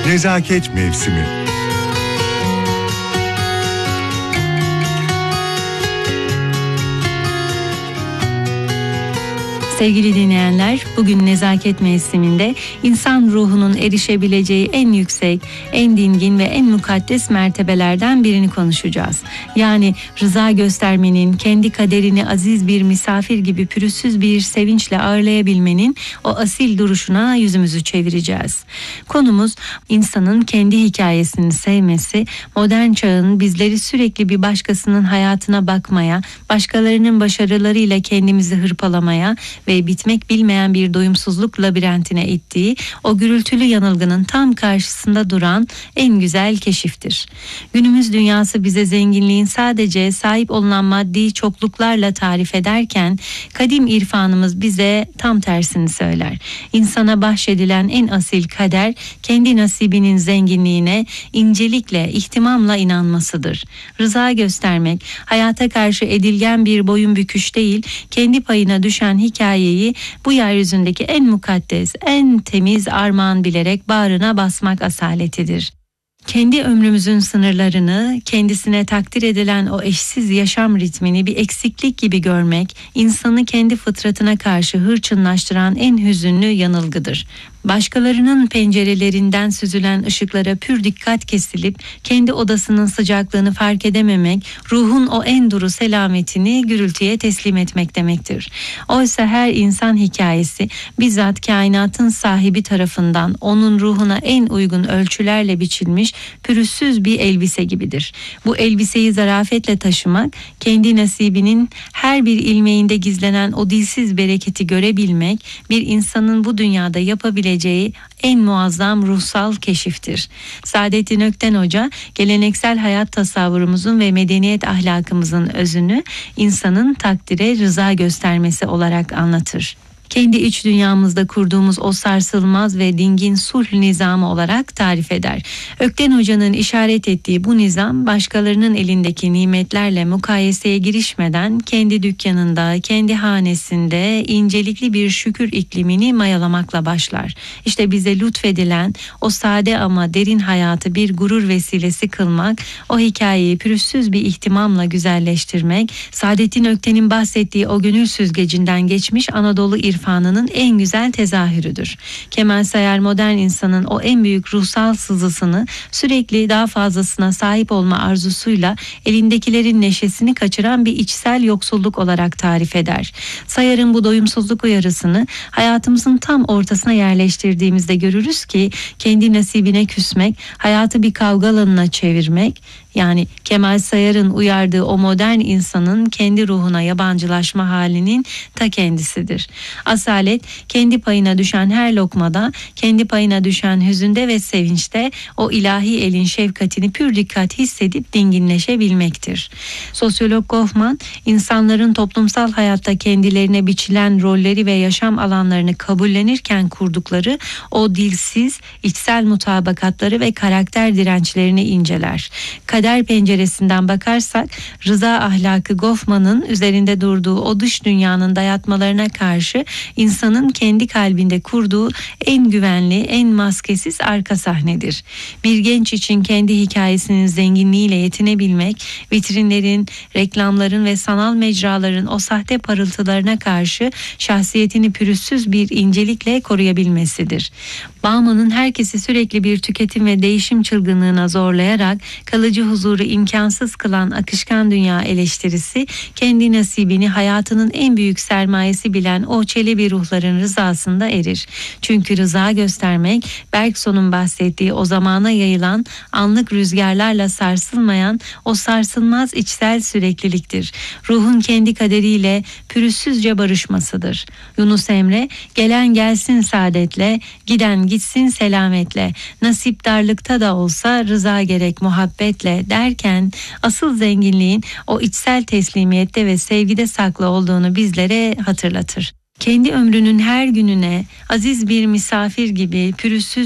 Nezaket mevsimi. Sevgili dinleyenler, bugün nezaket mevsiminde insan ruhunun erişebileceği en yüksek, en dingin ve en mukaddes mertebelerden birini konuşacağız. Yani rıza göstermenin, kendi kaderini aziz bir misafir gibi pürüzsüz bir sevinçle ağırlayabilmenin o asil duruşuna yüzümüzü çevireceğiz. Konumuz insanın kendi hikayesini sevmesi, modern çağın bizleri sürekli bir başkasının hayatına bakmaya, başkalarının başarılarıyla kendimizi hırpalamaya ve bitmek bilmeyen bir doyumsuzluk labirentine ittiği o gürültülü yanılgının tam karşısında duran en güzel keşiftir. Günümüz dünyası bize zenginliğin sadece sahip olunan maddi çokluklarla tarif ederken kadim irfanımız bize tam tersini söyler. İnsana bahşedilen en asil kader kendi nasibinin zenginliğine incelikle, ihtimamla inanmasıdır. Rıza göstermek, hayata karşı edilgen bir boyun büküş değil, kendi payına düşen hikayeyi bu yeryüzündeki en mukaddes, en temiz armağan bilerek bağrına basmak asaletidir. Kendi ömrümüzün sınırlarını, kendisine takdir edilen o eşsiz yaşam ritmini bir eksiklik gibi görmek, insanı kendi fıtratına karşı hırçınlaştıran en hüzünlü yanılgıdır. Başkalarının pencerelerinden süzülen ışıklara pür dikkat kesilip kendi odasının sıcaklığını fark edememek, ruhun o en duru selametini gürültüye teslim etmek demektir. Oysa her insan hikayesi bizzat kainatın sahibi tarafından onun ruhuna en uygun ölçülerle biçilmiş pürüzsüz bir elbise gibidir. Bu elbiseyi zarafetle taşımak, kendi nasibinin her bir ilmeğinde gizlenen o dilsiz bereketi görebilmek, bir insanın bu dünyada yapabileceği en muazzam ruhsal keşiftir. Saadettin Ökten Hoca, geleneksel hayat tasavvurumuzun ve medeniyet ahlakımızın özünü insanın takdire rıza göstermesi olarak anlatır. Kendi iç dünyamızda kurduğumuz o sarsılmaz ve dingin sulh nizamı olarak tarif eder. Ökten Hoca'nın işaret ettiği bu nizam, başkalarının elindeki nimetlerle mukayeseye girişmeden kendi dükkanında, kendi hanesinde incelikli bir şükür iklimini mayalamakla başlar. İşte bize lütfedilen o sade ama derin hayatı bir gurur vesilesi kılmak, o hikayeyi pürüzsüz bir ihtimamla güzelleştirmek, Saadettin Ökten'in bahsettiği o gönül süzgecinden geçmiş Anadolu irfanının en güzel tezahürüdür. Kemal Sayar modern insanın o en büyük ruhsal sızısını sürekli daha fazlasına sahip olma arzusuyla elindekilerin neşesini kaçıran bir içsel yoksulluk olarak tarif eder. Sayar'ın bu doyumsuzluk uyarısını hayatımızın tam ortasına yerleştirdiğimizde görürüz ki kendi nasibine küsmek, hayatı bir kavga alanına çevirmek, yani Kemal Sayar'ın uyardığı o modern insanın kendi ruhuna yabancılaşma halinin ta kendisidir. Asalet, kendi payına düşen her lokmada, kendi payına düşen hüzünde ve sevinçte o ilahi elin şefkatini pür dikkat hissedip dinginleşebilmektir. Sosyolog Goffman, insanların toplumsal hayatta kendilerine biçilen rolleri ve yaşam alanlarını kabullenirken kurdukları o dilsiz, içsel mutabakatları ve karakter dirençlerini inceler. Kader penceresinden bakarsak, rıza ahlakı Goffman'ın üzerinde durduğu o dış dünyanın dayatmalarına karşı insanın kendi kalbinde kurduğu en güvenli, en maskesiz arka sahnedir. Bir genç için kendi hikayesinin zenginliğiyle yetinebilmek, vitrinlerin, reklamların ve sanal mecraların o sahte parıltılarına karşı şahsiyetini pürüzsüz bir incelikle koruyabilmesidir. Bauman'ın herkesi sürekli bir tüketim ve değişim çılgınlığına zorlayarak kalıcı huzuru imkansız kılan akışkan dünya eleştirisi, kendi nasibini hayatının en büyük sermayesi bilen o çelebi ruhların rızasında erir. Çünkü rıza göstermek, Bergson'un bahsettiği o zamana yayılan, anlık rüzgarlarla sarsılmayan o sarsılmaz içsel sürekliliktir. Ruhun kendi kaderiyle pürüzsüzce barışmasıdır. Yunus Emre, gelen gelsin saadetle, giden gitsin selametle, nasip darlıkta da olsa rıza gerek muhabbetle derken, asıl zenginliğin o içsel teslimiyette ve sevgide saklı olduğunu bizlere hatırlatır. Kendi ömrünün her gününe aziz bir misafir gibi pürüzsüz